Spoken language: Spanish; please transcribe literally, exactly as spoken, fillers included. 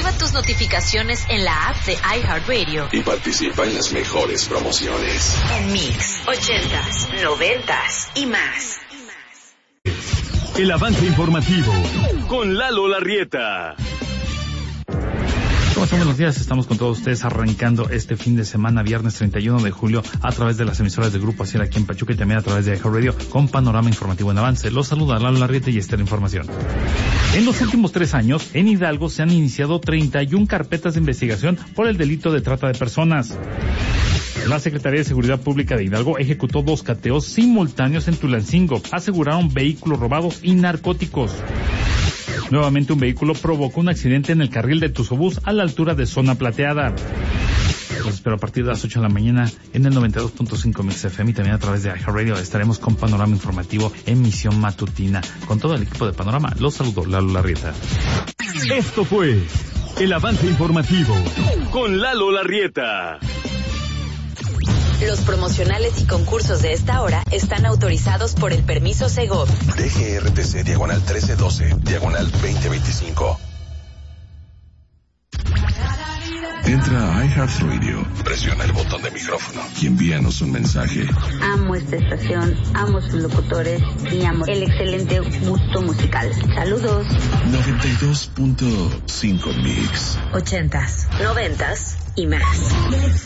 Activa tus notificaciones en la app de iHeartRadio y participa en las mejores promociones. En Mix, ochentas, noventas y más. El avance informativo con Lalo Larrieta. ¿Cómo están? Buenos días, estamos con todos ustedes arrancando este fin de semana, viernes treinta y uno de julio, a través de las emisoras de Grupo Asir aquí en Pachuca y también a través de iHeartRadio con panorama informativo en avance. Los saluda Lalo Larrieta y esta es la información. En los últimos tres años, en Hidalgo se han iniciado treinta y una carpetas de investigación por el delito de trata de personas. La Secretaría de Seguridad Pública de Hidalgo ejecutó dos cateos simultáneos en Tulancingo, aseguraron vehículos robados y narcóticos. Nuevamente un vehículo provocó un accidente en el carril de Tuzobús a la altura de Zona Plateada. Los espero a partir de las ocho de la mañana en el noventa y dos punto cinco Mix F M y también a través de iHeartRadio. Estaremos con Panorama Informativo, emisión matutina. Con todo el equipo de Panorama, los saludo, Lalo Larrieta. Esto fue el avance informativo con Lalo Larrieta. Los promocionales y concursos de esta hora están autorizados por el permiso Segov. D G R T C diagonal trece doce, diagonal veinte veinticinco. Entra a iHeartRadio, presiona el botón de micrófono y envíanos un mensaje. Amo esta estación, amo sus locutores y amo el excelente gusto musical. Saludos. noventa y dos punto cinco Mix. Ochentas, noventas y más.